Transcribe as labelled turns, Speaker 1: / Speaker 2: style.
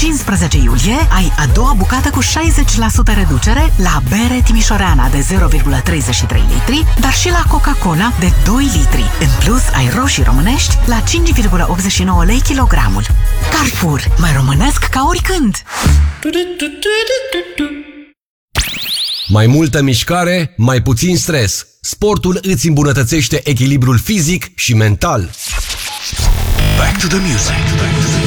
Speaker 1: 15 iulie ai a doua bucată cu 60% reducere la bere timișoreana de 0,33 litri, dar și la Coca-Cola de 2 litri. În plus, ai roșii românești la 5,89 lei kilogramul. Carrefour, mai românesc ca oricând!
Speaker 2: Mai multă mișcare, mai puțin stres. Sportul îți îmbunătățește echilibrul fizic și mental.
Speaker 3: Back to the music.